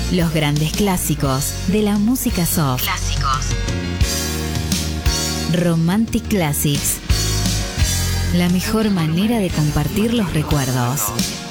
Los grandes clásicos de la música soft. Romantic Classics. La mejor manera de compartir los recuerdos.